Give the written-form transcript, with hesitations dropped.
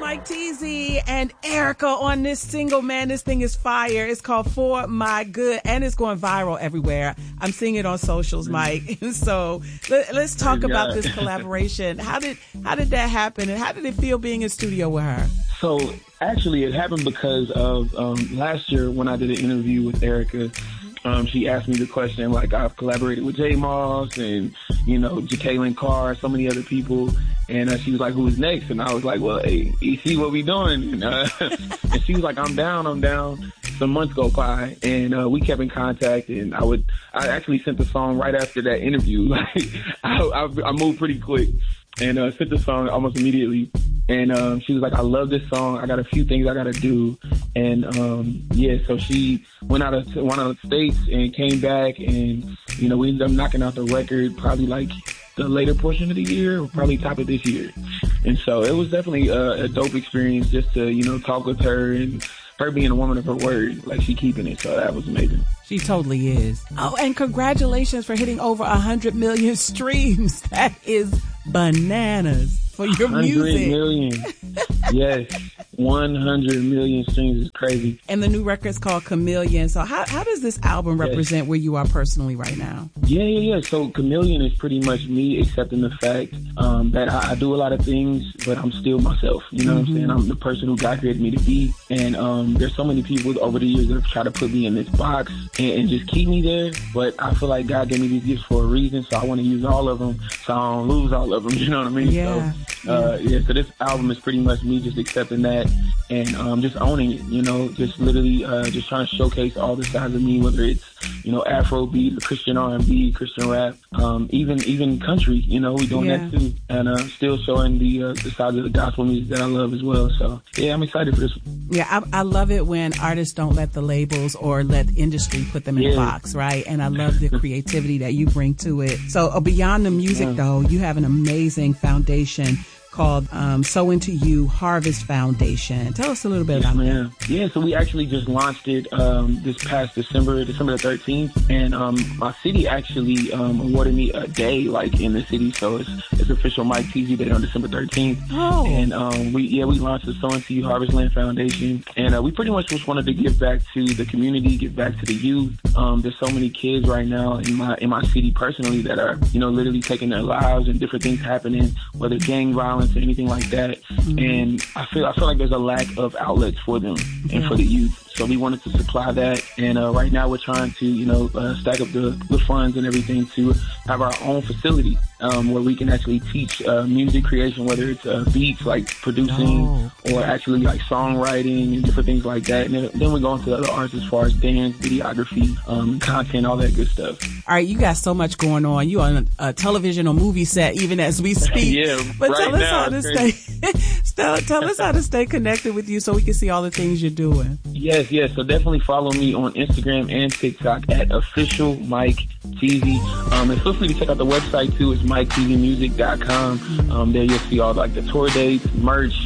Mike Teasy and Erica on this single, man. This thing is fire. It's called For My Good, and it's going viral everywhere. I'm seeing it on socials, Mike. So let's talk about this collaboration. How did that happen, and how did it feel being in studio with her? So actually, it happened because of last year when I did an interview with Erica. She asked me the question, like, I've collaborated with J Moss and, Jacqueline Carr, so many other people. And she was like, who's next? And I was like, well, hey, you see what we doing? And she was like, I'm down. Some months go by, and we kept in contact. And I actually sent the song right after that interview. Like, I moved pretty quick and sent the song almost immediately. And she was like, I love this song. I got a few things I got to do. And, so she went out of the States and came back. And, we ended up knocking out the record probably like the later portion of the year, or probably top of this year. And so it was definitely a dope experience just to, talk with her, and her being a woman of her word, like she keeping it. So that was amazing. She totally is. Oh, and congratulations for hitting over 100 million streams. That is bananas for your music. 100 million. Yes. 100 million streams is crazy. And the new record's called Chameleon. So how does this album represent where you are personally right now? Yeah. So Chameleon is pretty much me accepting the fact that I do a lot of things, but I'm still myself. You know what I'm saying? I'm the person who God created me to be. And there's so many people over the years that have tried to put me in this box and just keep me there. But I feel like God gave me these gifts for a reason, so I want to use all of them so I don't lose all of them. You know what I mean? Yeah. So this album is pretty much me just accepting that and just owning it, just literally just trying to showcase all the sides of me, whether it's, Afrobeat, Christian R&B, Christian rap, even country, we doing that too. And still showing the sides of the gospel music that I love as well. So, I'm excited for this one. Yeah, I love it when artists don't let the labels or let the industry put them in a box, right? And I love the creativity that you bring to it. So beyond the music, though, you have an amazing foundation called So Into You Harvest Foundation. Tell us a little bit about that. Yeah, so we actually just launched it this past December the 13th, and my city actually awarded me a day like in the city, so it's official Mike Teasy Day on December 13th. Oh. And we launched the So Into You Harvest Land Foundation, and we pretty much just wanted to give back to the community, give back to the youth. There's so many kids right now in my city personally that are literally taking their lives and different things happening, whether gang violence or anything like that. And I feel like there's a lack of outlets for them and for the youth. So we wanted to supply that, and right now we're trying to, stack up the funds and everything to have our own facility where we can actually teach music creation, whether it's beats, like producing, or actually like songwriting and different things like that. And then we go into the other arts as far as dance, videography, content, all that good stuff. All right, you got so much going on. You on a television or movie set even as we speak. But right tell us now, how to tell us how to stay connected with you so we can see all the things you're doing. Yes. So definitely follow me on Instagram and TikTok at official Mike Teasy. And feel free to check out the website too. It's MikeTeasyMusic.com. There you'll see all like the tour dates, merch,